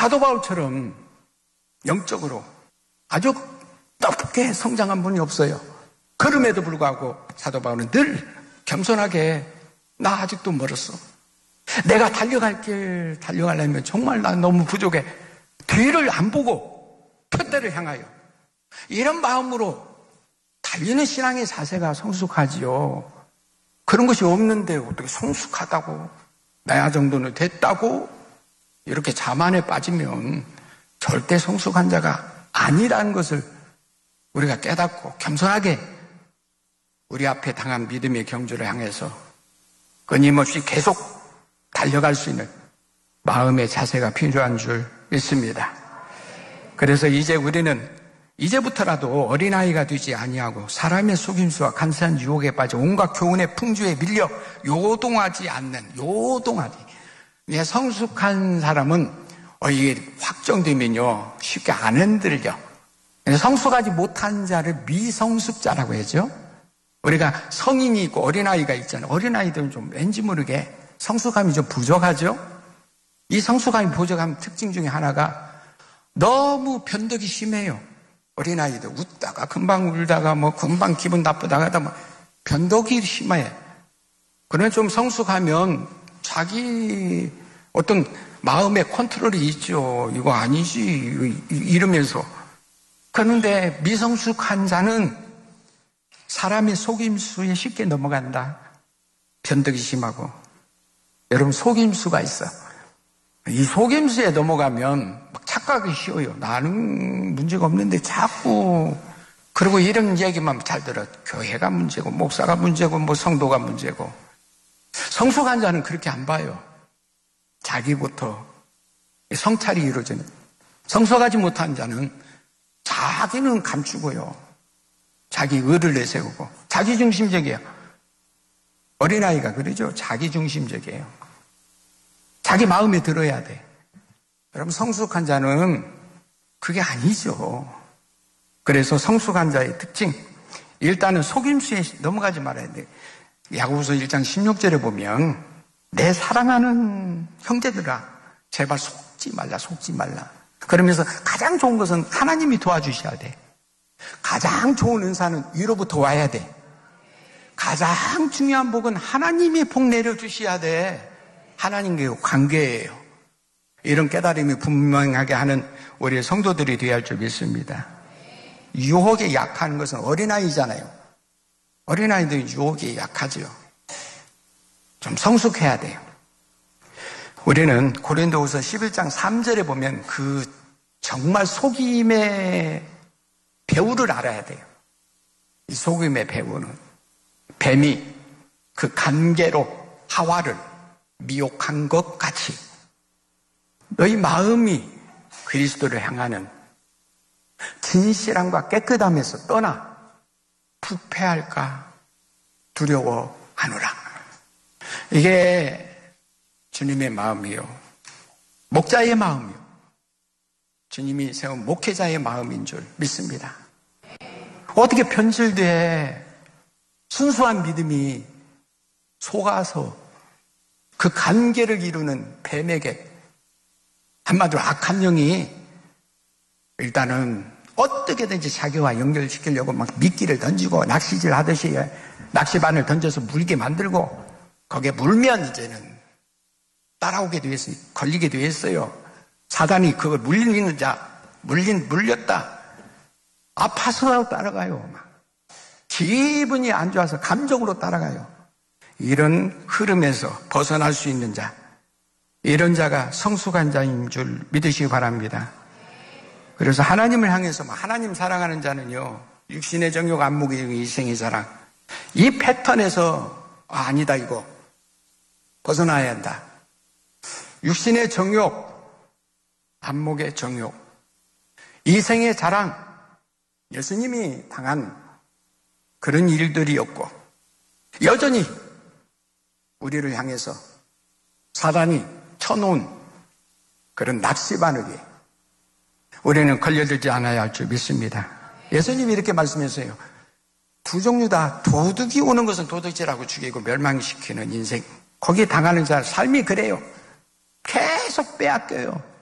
사도 바울처럼 영적으로 아주 높게 성장한 분이 없어요. 그럼에도 불구하고 사도 바울은 늘 겸손하게 나 아직도 멀었어. 내가 달려갈 길 달려가려면 정말 난 너무 부족해. 뒤를 안 보고 표대를 향하여 이런 마음으로 달리는 신앙의 자세가 성숙하지요. 그런 것이 없는데 어떻게 성숙하다고 나야 정도는 됐다고 이렇게 자만에 빠지면 절대 성숙한 자가 아니라는 것을 우리가 깨닫고 겸손하게 우리 앞에 당한 믿음의 경주를 향해서 끊임없이 계속 달려갈 수 있는 마음의 자세가 필요한 줄 믿습니다. 그래서 이제 우리는 이제부터라도 어린아이가 되지 아니하고 사람의 속임수와 간사한 유혹에 빠져 온갖 교훈의 풍주에 밀려 요동하지 않는 성숙한 사람은 이게 확정되면요 쉽게 안 흔들려. 성숙하지 못한 자를 미성숙자라고 하죠. 우리가 성인이 있고 어린아이가 있잖아요. 어린아이들은 좀 왠지 모르게 성숙함이 좀 부족하죠. 이 성숙함이 부족한 특징 중에 하나가 너무 변덕이 심해요. 어린아이들 웃다가 금방 울다가 금방 기분 나쁘다가 하다 변덕이 심해. 그러나 좀 성숙하면 자기 어떤 마음의 컨트롤이 있죠. 이거 아니지 이러면서. 그런데 미성숙한 자는 사람의 속임수에 쉽게 넘어간다. 변덕이 심하고. 여러분 속임수가 있어. 이 속임수에 넘어가면 막 착각이 쉬워요. 나는 문제가 없는데 자꾸 그리고 이런 얘기만 잘 들어. 교회가 문제고 목사가 문제고 성도가 문제고. 성숙한 자는 그렇게 안 봐요. 자기부터 성찰이 이루어지는. 성숙하지 못한 자는 자기는 감추고요. 자기 의를 내세우고 자기중심적이에요. 어린아이가 그러죠. 자기중심적이에요. 자기 마음에 들어야 돼. 여러분 성숙한 자는 그게 아니죠. 그래서 성숙한 자의 특징, 일단은 속임수에 넘어가지 말아야 돼. 야고보서 1장 16절에 보면 내 사랑하는 형제들아 제발 속지 말라. 그러면서 가장 좋은 것은 하나님이 도와주셔야 돼. 가장 좋은 은사는 위로부터 와야 돼. 가장 중요한 복은 하나님이 복 내려주셔야 돼. 하나님과의 관계예요. 이런 깨달음이 분명하게 하는 우리 성도들이 되어야 할 줄 믿습니다. 유혹에 약한 것은 어린아이잖아요. 어린아이들이 유혹에 약하죠. 좀 성숙해야 돼요. 우리는 고린도후서 11장 3절에 보면 그 정말 속임의 배우를 알아야 돼요. 이 속임의 배우는 뱀이 그 간계로 하와를 미혹한 것 같이 너희 마음이 그리스도를 향하는 진실함과 깨끗함에서 떠나 부패할까 두려워하노라. 이게 주님의 마음이요. 목자의 마음이요. 주님이 세운 목회자의 마음인 줄 믿습니다. 어떻게 변질돼 순수한 믿음이 속아서 그 관계를 이루는 뱀에게 한마디로 악한 영이 일단은 어떻게든지 자기와 연결시키려고 막 미끼를 던지고 낚시질 하듯이 낚시바늘 던져서 물게 만들고 거기에 물면 이제는 따라오게 되었어요. 걸리게 되었어요. 사단이 그걸 물리는 자, 물렸다. 아파서 따라가요. 막. 기분이 안 좋아서 감정으로 따라가요. 이런 흐름에서 벗어날 수 있는 자, 이런 자가 성숙한 자인 줄 믿으시기 바랍니다. 그래서 하나님을 향해서 하나님 사랑하는 자는요, 육신의 정욕, 안목의 정욕, 이생의 자랑, 이 패턴에서 아니다 이거 벗어나야 한다. 육신의 정욕, 안목의 정욕, 이생의 자랑, 예수님이 당한 그런 일들이었고 여전히 우리를 향해서 사단이 쳐놓은 그런 낚시바늘에 우리는 걸려들지 않아야 할 줄 믿습니다. 예수님이 이렇게 말씀하세요. 두 종류다. 도둑이 오는 것은 도둑질하고 죽이고 멸망시키는 인생. 거기에 당하는 자 삶이 그래요. 계속 빼앗겨요.